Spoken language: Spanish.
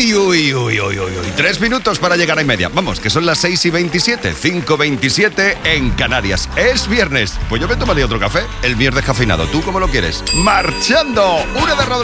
Uy. 3 minutos para llegar a 1:30. Vamos, que son las 6:27, 5:27 en Canarias. Es viernes. Pues yo me tomaría otro café, el viernes descafeinado. ¿Tú cómo lo quieres? ¡Marchando! Una de Rodríguez.